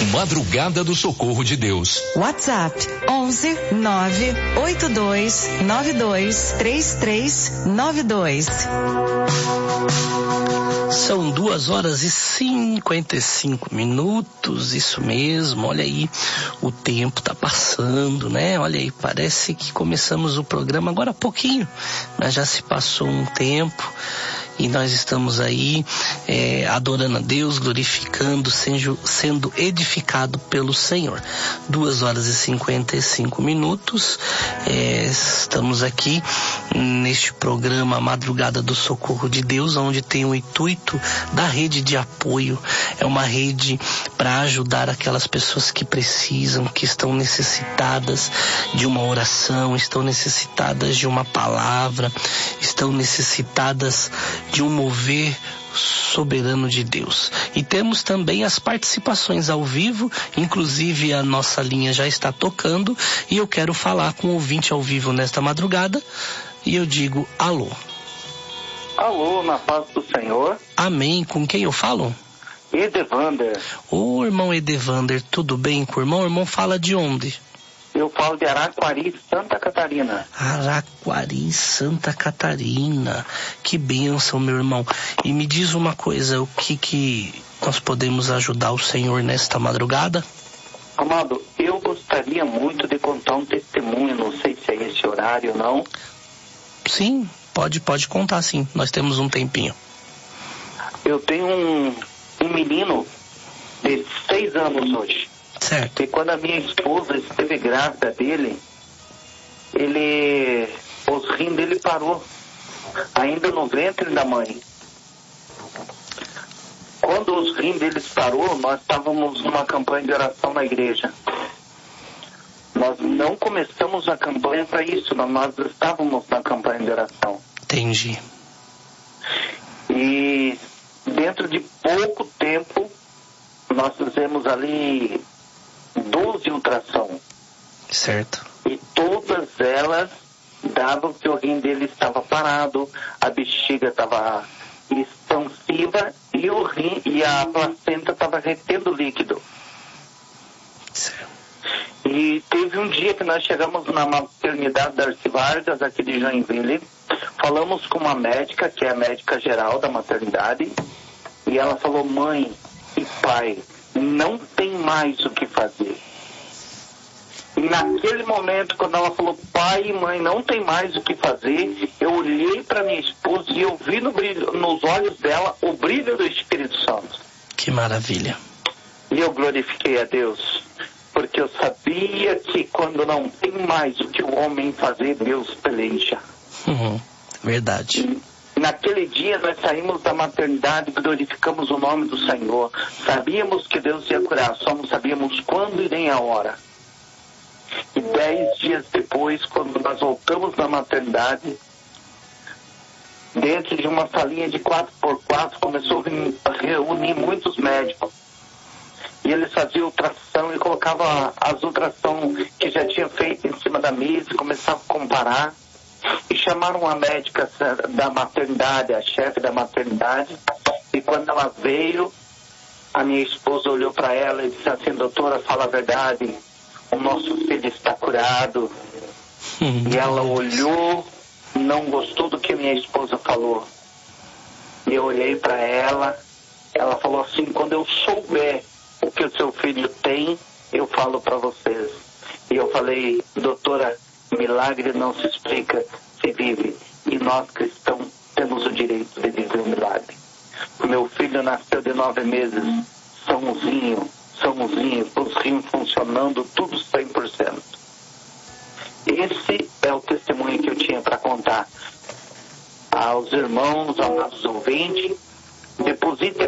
Madrugada do Socorro de Deus. WhatsApp 11 982 92 3392. São 2h55, isso mesmo, olha aí, o tempo tá passando, né? Olha aí, parece que começamos o programa agora há pouquinho, mas já se passou um tempo e nós estamos aí adorando a Deus, glorificando, sendo edificado pelo Senhor. 2h55, estamos aqui neste programa Madrugada do Socorro de Deus, onde tem o intuito da rede de apoio. É uma rede para ajudar aquelas pessoas que precisam, que estão necessitadas de uma oração, estão necessitadas de uma palavra, estão necessitadas de um mover soberano de Deus. E temos também as participações ao vivo, inclusive a nossa linha já está tocando e eu quero falar com o ouvinte ao vivo nesta madrugada e eu digo alô. Alô, na paz do Senhor. Amém. Com quem eu falo? Edevander. Ô, irmão Edevander, tudo bem com o irmão? O irmão fala de onde? Eu falo de Araquari, Santa Catarina. Araquari, Santa Catarina. Que bênção, meu irmão. E me diz uma coisa, o que nós podemos ajudar o Senhor nesta madrugada? Amado, eu gostaria muito de contar um testemunho, não sei se é esse horário ou não. Sim, pode contar sim, nós temos um tempinho. Eu tenho um menino de 6 anos hoje. Certo. E quando a minha esposa esteve grávida dele, os rins dele parou, ainda no ventre da mãe. Quando os rins deles parou, nós estávamos numa campanha de oração na igreja. Nós não começamos a campanha para isso, nós estávamos na campanha de oração. Entendi. E dentro de pouco tempo, nós fizemos ali 12 ultrassom. Certo. E todas elas davam que o rim dele estava parado, a bexiga estava expansiva e o rim e a placenta estava retendo líquido. Certo. E teve um dia que nós chegamos na maternidade da Darcy Vargas, aqui de Joinville, falamos com uma médica, que é a médica geral da maternidade, e ela falou: mãe e pai, não tem mais o que fazer. E naquele momento, quando ela falou pai e mãe, não tem mais o que fazer, eu olhei para minha esposa e eu vi nos olhos dela o brilho do Espírito Santo. Que maravilha. E eu glorifiquei a Deus, porque eu sabia que quando não tem mais o que o homem fazer, Deus peleja. Verdade. E naquele dia nós saímos da maternidade e glorificamos o nome do Senhor. Sabíamos que Deus ia curar, só não sabíamos quando e nem a hora. E 10 dias depois, quando nós voltamos da maternidade, dentro de uma salinha de 4x4, começou a reunir muitos médicos. E eles faziam ultrassom e colocavam as ultrassom que já tinha feito em cima da mesa e começavam a comparar. E chamaram a médica da maternidade, a chefe da maternidade, e quando ela veio, a minha esposa olhou para ela e disse assim: doutora, fala a verdade, o nosso filho está curado. E ela olhou, não gostou do que minha esposa falou. E eu olhei para ela, ela falou assim: quando eu souber o que o seu filho tem, eu falo para vocês. E eu falei: doutora, milagre não se explica, se vive. E nós cristãos temos o direito de viver o milagre. O meu filho nasceu de 9 meses, sãozinho, os rins funcionando, tudo 100%. Esse é o testemunho que eu tinha para contar aos irmãos, amados ouvintes. Deposite